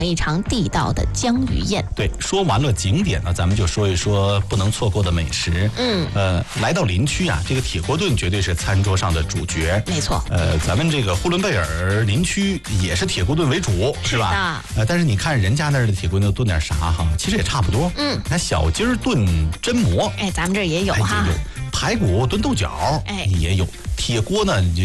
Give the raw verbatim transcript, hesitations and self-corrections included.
一场地道的江鱼宴。 对，说完了景点呢，咱们就说一说不能错过的美食。 嗯， 呃，来到林区啊，这个铁锅炖绝对是餐桌上的主角。 没错。 呃，咱们这个呼伦贝尔林区也是铁锅炖为主，是吧？ 是呃，但是你看人家那儿的铁锅炖炖点啥哈，其实也差不多。 嗯， 那小鸡儿炖榛蘑， 哎，咱们这儿也有哎哈。 也有排骨炖豆角， 哎， 也有。铁锅呢，